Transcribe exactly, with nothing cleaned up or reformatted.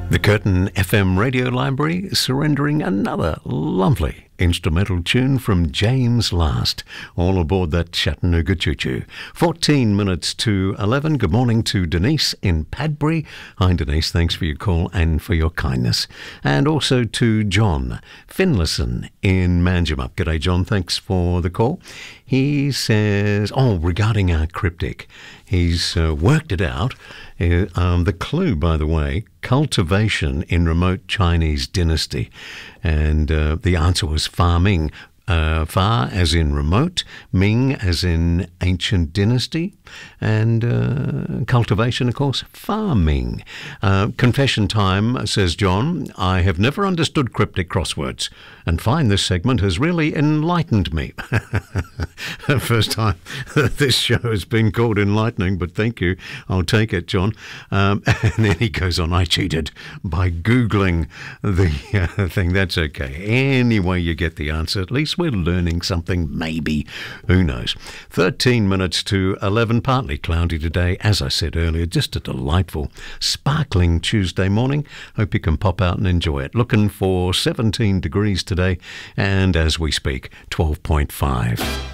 The Curtin F M Radio Library surrendering another lovely instrumental tune from James Last, all aboard that Chattanooga choo-choo. fourteen minutes to eleven. Good morning to Denise in Padbury. Hi Denise, thanks for your call and for your kindness. And also to John Finlayson in Manjimup. G'day John, thanks for the call. He says, oh, regarding our cryptic, he's uh, worked it out. Uh, um, the clue, by the way, cultivation in remote Chinese dynasty. And uh, the answer was farming. Uh, far as in remote, Ming as in ancient dynasty, and uh, cultivation, of course, farming. Uh, confession time, says John. I have never understood cryptic crosswords and find this segment has really enlightened me. First time this show has been called enlightening, but thank you. I'll take it, John. Um, and then he goes on, I cheated by Googling the uh, thing. That's okay. Anyway, you get the answer. At least we're learning something, maybe. Who knows? thirteen minutes to eleven, partly cloudy today. As I said earlier, just a delightful, sparkling Tuesday morning. Hope you can pop out and enjoy it. Looking for seventeen degrees today, and as we speak, twelve point five.